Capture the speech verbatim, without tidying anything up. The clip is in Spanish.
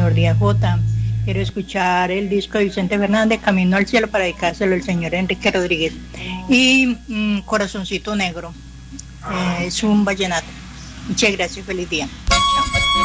señor Díaz Jota. Quiero escuchar el disco de Vicente Fernández, Camino al Cielo, para dedicárselo al señor Enrique Rodríguez. Y mmm, Corazoncito Negro, eh, es un vallenato. Muchas gracias, feliz día.